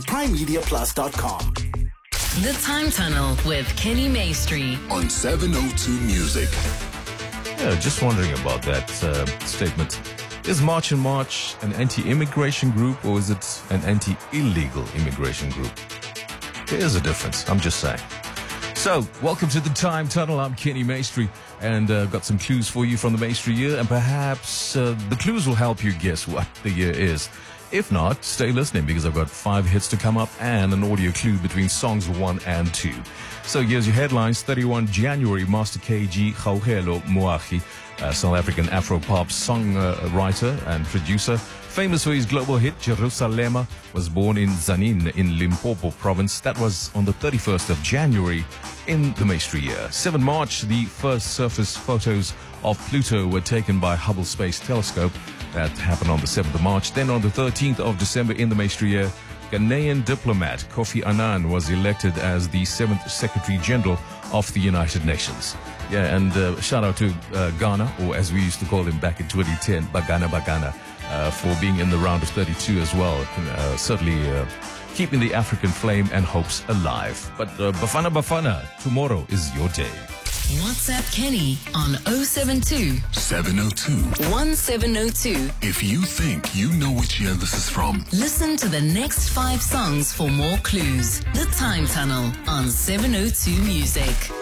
PrimeMediaPlus.com. The Time Tunnel with Kenny Maestri on 702 Music. Yeah, just wondering about that statement. Is March and March an anti-immigration group or is it an anti-illegal immigration group? There is a difference, I'm just saying. So, welcome to the Time Tunnel. I'm Kenny Maestri, and got some clues for you from the Maestri year, and perhaps the clues will help you guess what the year is. If not, stay listening because I've got 5 hits to come up and an audio clue between songs 1 and 2. So here's your headlines. 31 January, Master KG Kgaugelo Moagi, South African Afro-pop songwriter and producer, famous for his global hit Jerusalema, was born in Tzaneen in Limpopo province. That was on the 31st of January in the Maestri year. 7 March, the first surface photos of Pluto were taken by Hubble Space Telescope. That happened on the 7th of March. Then on the 13th of December in the Maestri year, Ghanaian diplomat Kofi Annan was elected as the 7th Secretary General of the United Nations. Yeah, and shout out to Ghana, or as we used to call him back in 2010, Bagana, for being in the round of 32 as well. Certainly keeping the African flame and hopes alive. But Bafana, tomorrow is your day. WhatsApp Kenny on 072 702 1702. If you think you know which year this is from, Listen to the next 5 songs for more clues. The Time Tunnel on 702 Music.